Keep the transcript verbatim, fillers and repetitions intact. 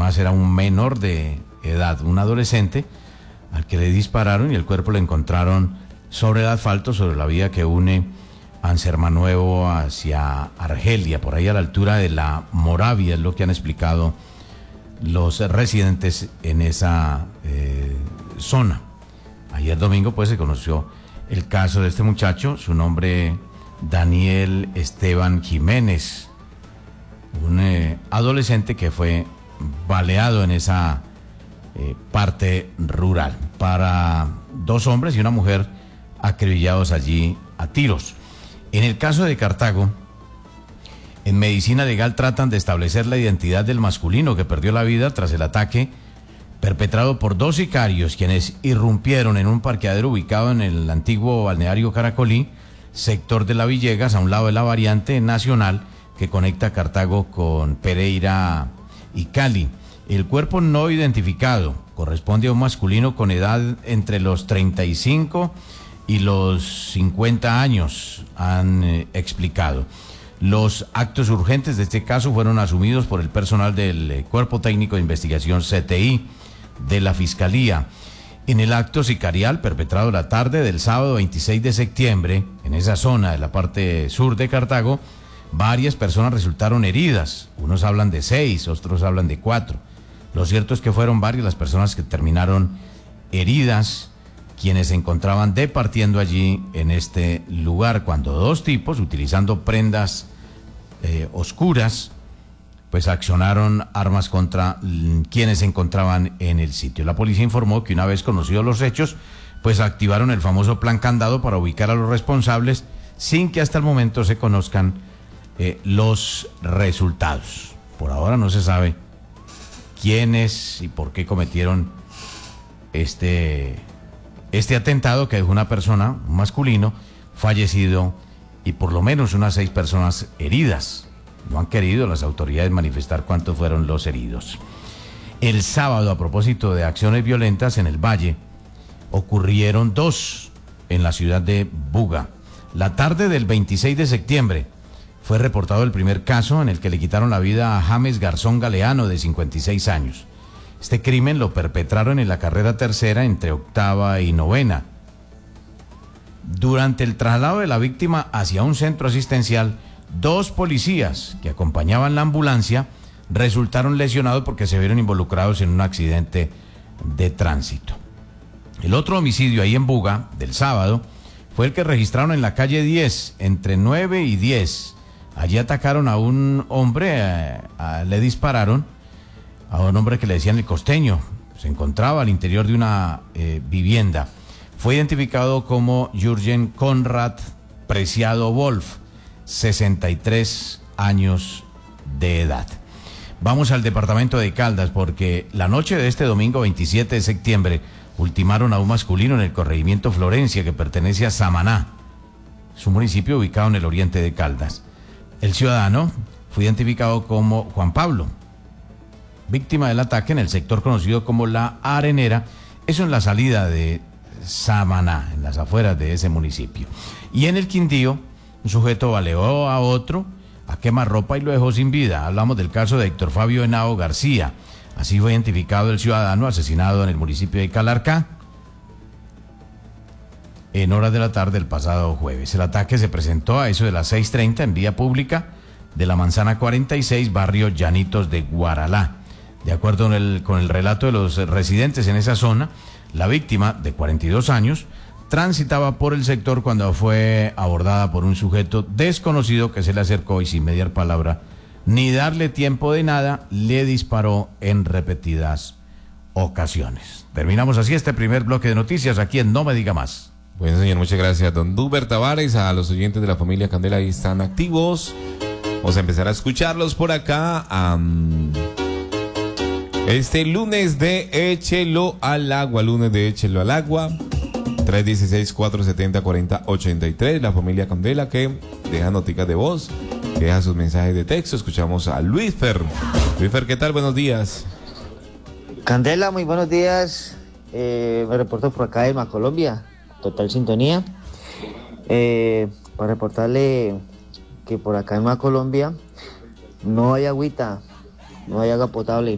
además era un menor de edad, un adolescente al que le dispararon y el cuerpo lo encontraron sobre el asfalto, sobre la vía que une Ansermanuevo hacia Argelia, por ahí a la altura de la Moravia, es lo que han explicado los residentes en esa eh, zona. Ayer domingo pues se conoció el caso de este muchacho, su nombre Daniel Esteban Jiménez, un eh, adolescente que fue baleado en esa eh, parte rural, para dos hombres y una mujer acribillados allí a tiros. En el caso de Cartago, en medicina legal tratan de establecer la identidad del masculino que perdió la vida tras el ataque perpetrado por dos sicarios quienes irrumpieron en un parqueadero ubicado en el antiguo balneario Caracolí, sector de La Villegas, a un lado de la variante nacional que conecta Cartago con Pereira y Cali. El cuerpo no identificado corresponde a un masculino con edad entre los treinta y cinco y los cincuenta años, han eh, explicado. Los actos urgentes de este caso fueron asumidos por el personal del eh, Cuerpo Técnico de Investigación C T I de la Fiscalía. En el acto sicarial perpetrado la tarde del sábado veintiséis de septiembre, en esa zona de la parte sur de Cartago, varias personas resultaron heridas. Unos hablan de seis, otros hablan de cuatro. Lo cierto es que fueron varias las personas que terminaron heridas, quienes se encontraban departiendo allí en este lugar, cuando dos tipos, utilizando prendas eh, oscuras, pues accionaron armas contra quienes se encontraban en el sitio. La policía informó que una vez conocidos los hechos, pues activaron el famoso plan candado para ubicar a los responsables, sin que hasta el momento se conozcan eh, los resultados. Por ahora no se sabe quiénes y por qué cometieron este... Este atentado que dejó una persona, un masculino, fallecido y por lo menos unas seis personas heridas. No han querido las autoridades manifestar cuántos fueron los heridos. El sábado, a propósito de acciones violentas en el Valle, ocurrieron dos en la ciudad de Buga. La tarde del veintiséis de septiembre fue reportado el primer caso en el que le quitaron la vida a James Garzón Galeano, de cincuenta y seis años. Este crimen lo perpetraron en la carrera tercera entre octava y novena. Durante el traslado de la víctima hacia un centro asistencial, dos policías que acompañaban la ambulancia resultaron lesionados porque se vieron involucrados en un accidente de tránsito. El otro homicidio ahí en Buga, del sábado, fue el que registraron en la calle diez, entre nueve y diez. Allí atacaron a un hombre, eh, a, le dispararon a un hombre que le decían el costeño. Se encontraba al interior de una eh, vivienda. Fue identificado como Jürgen Conrad Preciado Wolf, sesenta y tres años de edad. Vamos al departamento de Caldas, porque la noche de este domingo veintisiete de septiembre ultimaron a un masculino en el corregimiento Florencia, que pertenece a Samaná. Es un municipio ubicado en el oriente de Caldas. El ciudadano fue identificado como Juan Pablo, víctima del ataque en el sector conocido como La Arenera, eso en la salida de Samaná, en las afueras de ese municipio. Y en el Quindío, un sujeto baleó a otro a quemarropa y lo dejó sin vida. Hablamos del caso de Héctor Fabio Henao García. Así fue identificado el ciudadano asesinado en el municipio de Calarcá en horas de la tarde del pasado jueves. El ataque se presentó a eso de las seis treinta en vía pública de la Manzana cuarenta y seis, barrio Llanitos de Guaralá. De acuerdo con el, con el relato de los residentes en esa zona, la víctima, de cuarenta y dos años, transitaba por el sector cuando fue abordada por un sujeto desconocido que se le acercó y, sin mediar palabra ni darle tiempo de nada, le disparó en repetidas ocasiones. Terminamos así este primer bloque de noticias aquí en No Me Diga Más. Bueno, señor, muchas gracias, don Duber Tavares. A los oyentes de la familia Candela, ahí están activos. Vamos a empezar a escucharlos por acá. Um, este lunes de Échelo al Agua, lunes de Échelo al Agua. tres uno seis, cuatro siete cero, cuatro cero ocho tres, la familia Candela, que deja noticas de voz, que deja sus mensajes de texto. Escuchamos a Luis Fer. Luis Fer, ¿qué tal? Buenos días. Candela, muy buenos días. Eh, me reporto por acá de Macolombia, total sintonía. Eh, para reportarle que por acá en Macolombia no hay agüita, no hay agua potable.